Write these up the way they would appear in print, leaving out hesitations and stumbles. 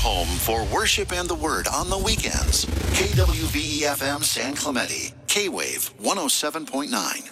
home for worship and the word on the weekends. KWVE-FM San Clemente, K-Wave 107.9.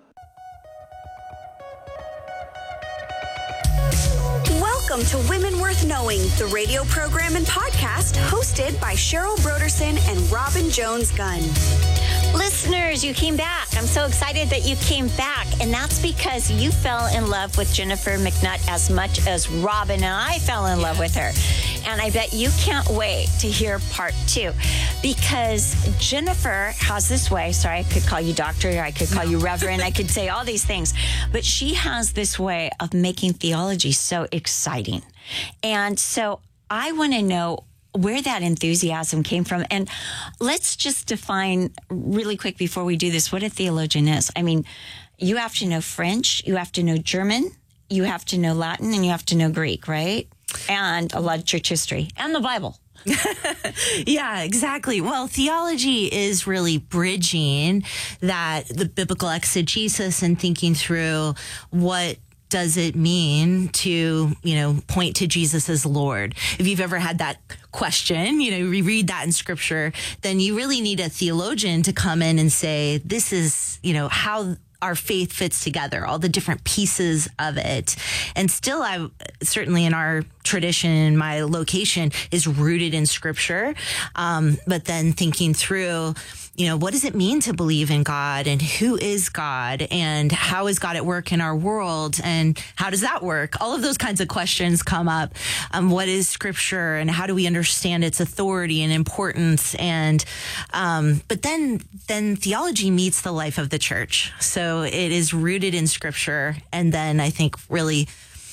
Welcome to Women Worth Knowing, the radio program and podcast hosted by Cheryl Broderson and Robin Jones-Gunn. Listeners, you came back. I'm so excited that you came back. And that's because you fell in love with Jennifer McNutt as much as Robin and I fell in love with her. And I bet you can't wait to hear part 2, because Jennifer has this way. Sorry, I could call you doctor, I could call you reverend, I could say all these things. But she has this way of making theology so exciting. And so I want to know where that enthusiasm came from. And let's just define really quick before we do this what a theologian is. I mean, you have to know French, you have to know German, you have to know Latin, and you have to know Greek, right? And a lot of church history and the Bible. Yeah, exactly. Well, theology is really bridging the biblical exegesis and thinking through what does it mean to, point to Jesus as Lord? If you've ever had that question, we read that in scripture, then you really need a theologian to come in and say, this is, how our faith fits together, all the different pieces of it. And still, certainly in our tradition, my location is rooted in scripture. But then thinking through, what does it mean to believe in God, and who is God, and how is God at work in our world, and how does that work? All of those kinds of questions come up. What is scripture, and how do we understand its authority and importance? And but then theology meets the life of the church. So it is rooted in scripture, and then I think really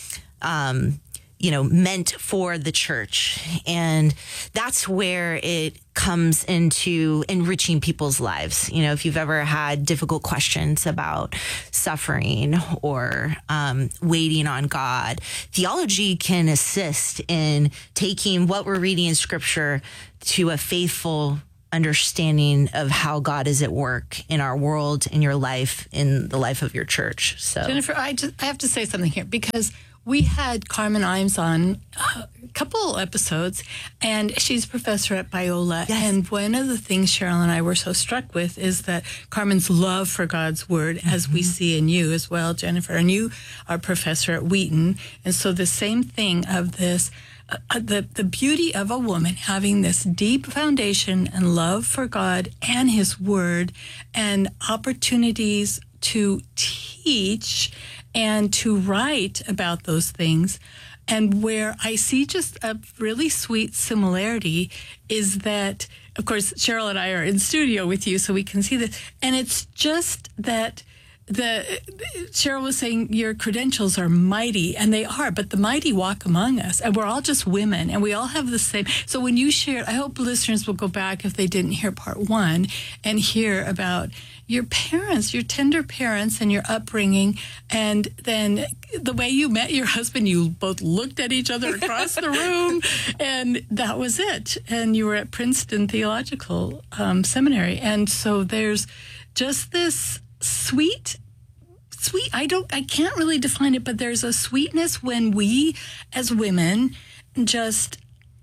meant for the church. And that's where it comes into enriching people's lives. If you've ever had difficult questions about suffering or waiting on God, theology can assist in taking what we're reading in scripture to a faithful understanding of how God is at work in our world, in your life, in the life of your church. So, Jennifer, I have to say something here, because we had Carmen Imes on a couple episodes, and she's a professor at Biola. Yes. And one of the things Cheryl and I were so struck with is that Carmen's love for God's word, as we see in you as well, Jennifer, and you are a professor at Wheaton. And so the same thing of this, the beauty of a woman having this deep foundation and love for God and his word, and opportunities to teach and to write about those things. And where I see just a really sweet similarity is that, of course, Cheryl and I are in studio with you, so we can see this. And it's just that Cheryl was saying your credentials are mighty, and they are, but the mighty walk among us, and we're all just women, and we all have the same. So when you shared, I hope listeners will go back if they didn't hear part 1 and hear about your parents, your tender parents, and your upbringing, and then the way you met your husband. You both looked at each other across the room, and that was it. And you were at Princeton Theological Seminary, and so there's just this sweet, I can't really define it, but there's a sweetness when we as women just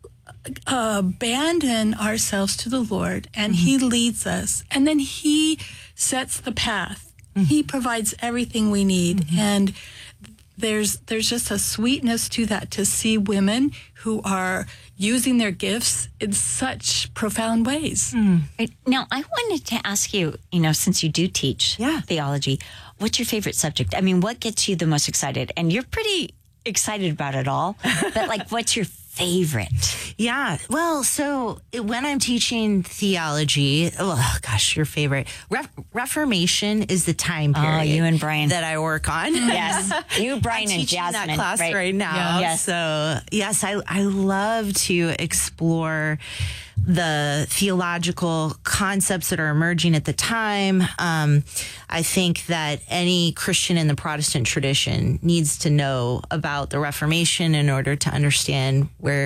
abandon ourselves to the Lord, and he leads us, and then he sets the path. He provides everything we need. And there's just a sweetness to that, to see women who are using their gifts in such profound ways. Right. Now, I wanted to ask you, since you do teach theology, what's your favorite subject? I mean, what gets you the most excited? And you're pretty excited about it all, but what's your favorite? Yeah. Well, so when I'm teaching theology, your favorite. Reformation is the time period. Oh, you and Brian. That I work on. Yes. You, Brian, and Jasmine. That class right now. Yeah. Yes. So, yes, I love to explore the theological concepts that are emerging at the time. I think that any Christian in the Protestant tradition needs to know about the Reformation in order to understand where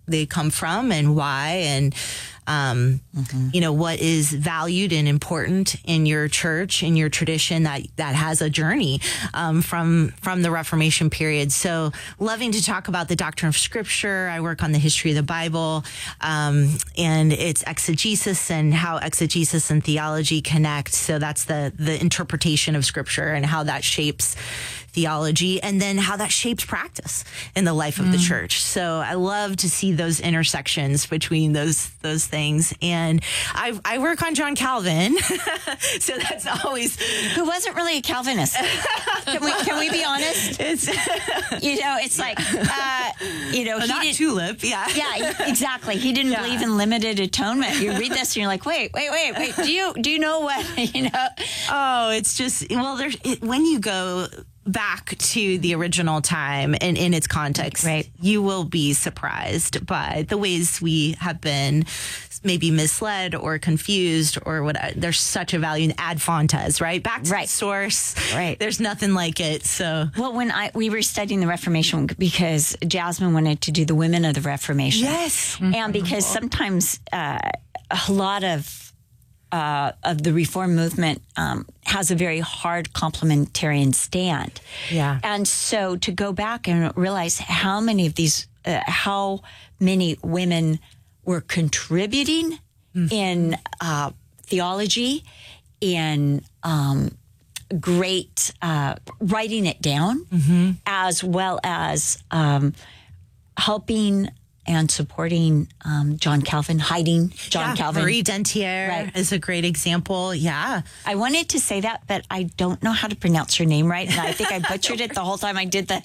they come from and why, and you know, what is valued and important in your church, in your tradition that has a journey from the Reformation period. So loving to talk about the doctrine of Scripture. I work on the history of the Bible and its exegesis and how exegesis and theology connect. So that's the interpretation of Scripture and how that shapes theology, and then how that shapes practice in the life of the church. So I love to see those intersections between those things. And I work on John Calvin, so that's always, who wasn't really a Calvinist. Can we be honest? it's It's like, he not didn't, tulip. Yeah. Yeah, exactly. He didn't believe in limited atonement. You read this and you're like, wait. Do you know what, Oh, it's just, well, when you go back to the original time and in its context, right, you will be surprised by the ways we have been maybe misled or confused or what. There's such a value in ad fontes, right? Back to the source. Right. There's nothing like it. So, well, when we were studying the Reformation, because Jasmine wanted to do the women of the Reformation. Yes. And because sometimes a lot of the Reform movement has a very hard complementarian stand. Yeah. And so to go back and realize how many of these, how many women were contributing in theology, in great writing it down, as well as helping and supporting John Calvin, hiding John Calvin. Marie Dentier is a great example. Yeah. I wanted to say that, but I don't know how to pronounce her name right. And I think I butchered it the whole time I did the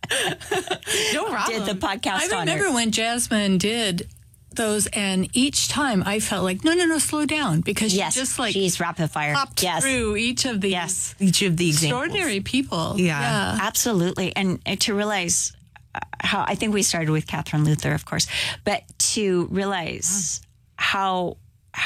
podcast. I remember when Jasmine did those, and each time I felt like, no, slow down, because she just like she's rapid fire. Popped through each of the examples. Extraordinary people. Yeah. Absolutely. And to realize how, I think we started with Catherine Luther, of course, but to realize how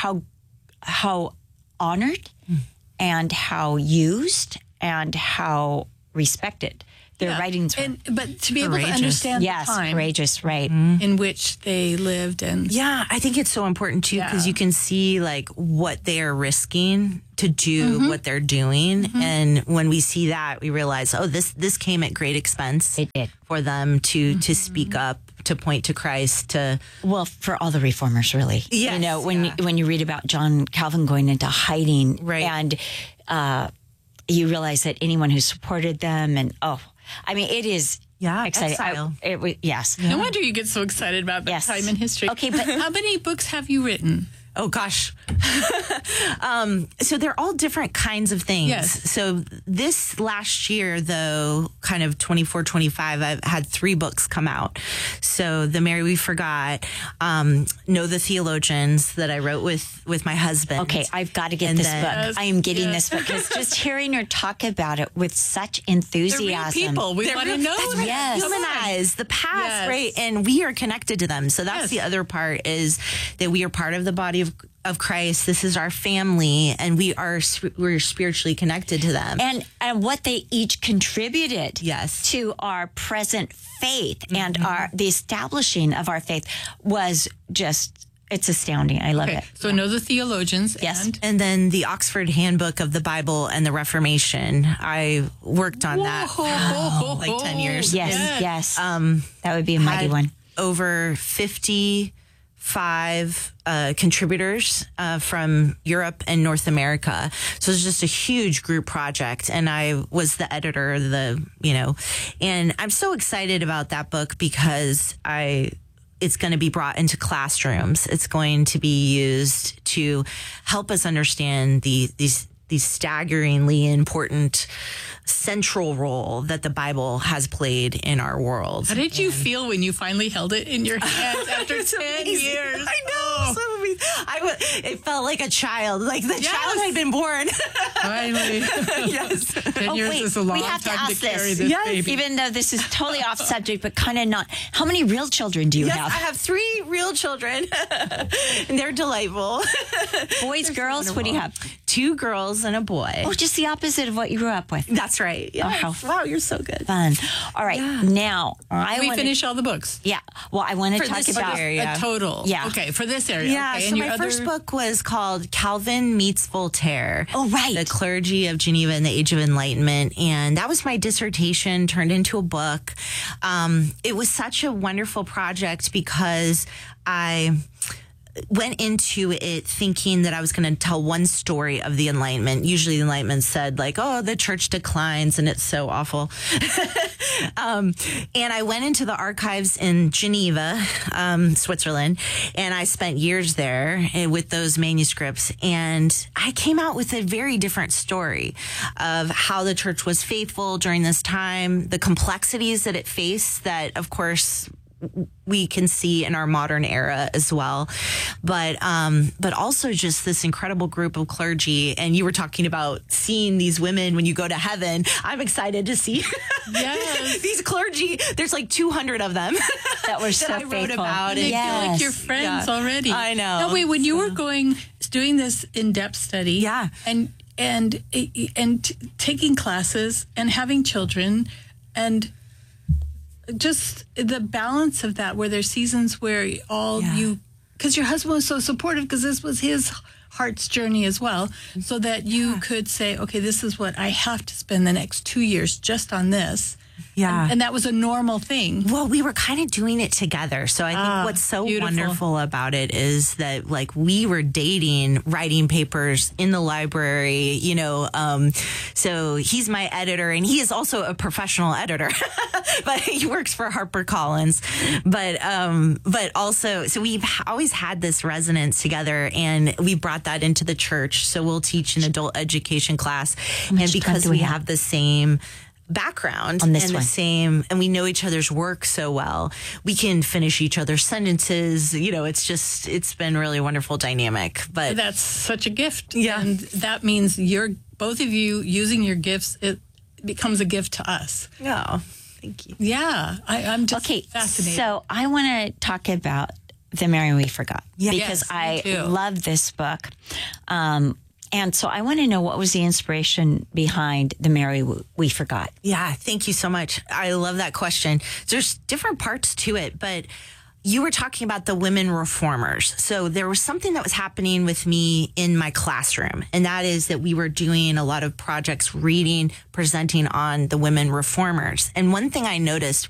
honored and how used and how respected their writings were. But to be able to understand the time courageous, right, in which they lived. And I think it's so important too, because you can see like what they are risking to do what they're doing. And when we see that, we realize, this came at great expense. It did. For them to speak up, to point to Christ, for all the reformers, really. Yes, when you read about John Calvin going into hiding, and you realize that anyone who supported them, and it is exciting. Exile. No wonder you get so excited about that time in history. Okay, but how many books have you written? Oh, gosh. So they're all different kinds of things. Yes. So this last year, though, kind of 24, 25, I've had 3 books come out. So The Mary We Forgot, Know the Theologians, that I wrote with my husband. Okay, I've got to get this book. I am getting this book, because just hearing her talk about it with such enthusiasm. They're real people. We want to know. That's yes. Humanize the past, right? And we are connected to them. So that's the other part, is that we are part of the body of Christ. This is our family, and we're spiritually connected to them. And what they each contributed to our present faith and the establishing of our faith was just, it's astounding. I love it. So Know the Theologians. Yes. And then the Oxford Handbook of the Bible and the Reformation. I worked on that for like 10 years. Yes. That would be a mighty one. Over 55 contributors from Europe and North America. So it's just a huge group project. And I was the editor, and I'm so excited about that book because it's going to be brought into classrooms. It's going to be used to help us understand these staggeringly important central role that the Bible has played in our world. How did you feel when you finally held it in your hands after 10 years? I know. So it felt like a child, like the child had been born. Finally. 10 years is a long time to carry this baby. Even though this is totally off subject, but kind of not. How many real children do you have? I have 3 real children, and they're delightful. Boys, girls, wonderful. What do you have? 2 girls and a boy. Oh, just the opposite of what you grew up with. That's right. Yeah. Wow, you're so good. Fun. All right. Now, we finish all the books. Yeah. Well, I want to For talk this about year, yeah. A total. Yeah. Okay, for this area. Yeah, Okay, so and my your first other- book was called Calvin Meets Voltaire. Oh, right. The Clergy of Geneva in the Age of Enlightenment. And that was my dissertation turned into a book. It was such a wonderful project because I went into it thinking that I was going to tell one story of the Enlightenment. Usually the Enlightenment said like, oh, the church declines and it's so awful. And I went into the archives in Geneva, Switzerland, and I spent years there with those manuscripts. And I came out with a very different story of how the church was faithful during this time, the complexities that it faced that, of course, we can see in our modern era as well, but also just this incredible group of clergy. And you were talking about seeing these women when you go to heaven. I'm excited to see these clergy. There's like 200 of them that were so I wrote faithful. about. They Yes. feel like your friends already. I know. No, wait, when you were doing this in-depth study, Yeah. and taking classes and having children, and just the balance of that, where there's seasons where because your husband was so supportive, because this was his heart's journey as well, so that you could say, okay, this is what I have to spend the next 2 years just on this. Yeah. And that was a normal thing. Well, we were kind of doing it together. So I think what's so beautiful. wonderful about it is that like we were dating, writing papers in the library, so he's my editor and he is also a professional editor, but he works for HarperCollins. But also, so we've always had this resonance together, and we brought that into the church. So we'll teach an adult education class, and because we have the same background on this and one. the same, and we know each other's work so well, we can finish each other's sentences. It's been really wonderful dynamic. But That's such a gift. Yeah. And that means both of you using your gifts, it becomes a gift to us. no, thank you. Yeah. I'm just Okay, fascinated. so I want to talk about The Mary We Forgot, Yeah. because Yes, me I too. love this book. And so I want to know, what was the inspiration behind The Mary We Forgot? Yeah, thank you so much. I love that question. There's different parts to it, but you were talking about the women reformers. So there was something that was happening with me in my classroom, and that is that we were doing a lot of projects, reading, presenting on the women reformers. And one thing I noticed